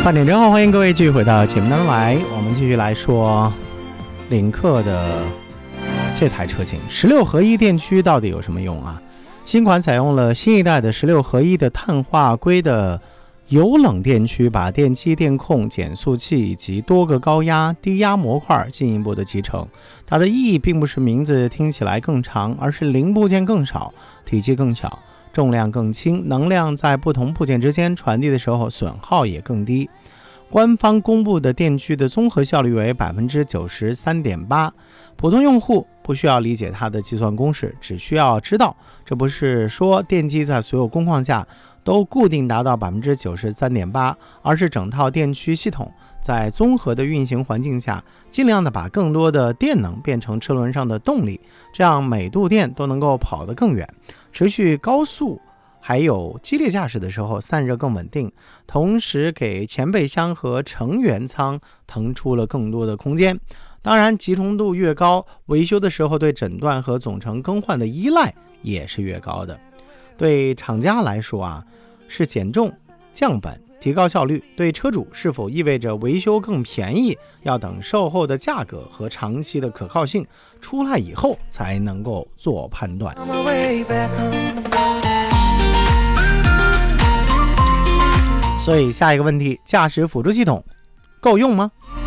8点之后，欢迎各位继续回到节目当中来。我们继续来说领克的这台车型16合一电驱到底有什么用啊？新款采用了新一代的16合一的碳化硅的油冷电驱，把电机、电控、减速器以及多个高压、低压模块进一步的集成。它的意义并不是名字听起来更长，而是零部件更少，体积更小，重量更轻，能量在不同部件之间传递的时候损耗也更低。官方公布的电驱的综合效率为 93.8%， 普通用户不需要理解它的计算公式，只需要知道这不是说电机在所有工况下都固定达到 93.8%， 而是整套电驱系统在综合的运行环境下，尽量的把更多的电能变成车轮上的动力，这样每度电都能够跑得更远，持续高速还有激烈驾驶的时候散热更稳定，同时给前备箱和成员舱腾出了更多的空间。当然集中度越高，维修的时候对诊断和总成更换的依赖也是越高的。对厂家来说啊，是减重降本提高效率，对车主是否意味着维修更便宜，要等售后的价格和长期的可靠性出来以后才能够做判断。所以下一个问题，驾驶辅助系统够用吗？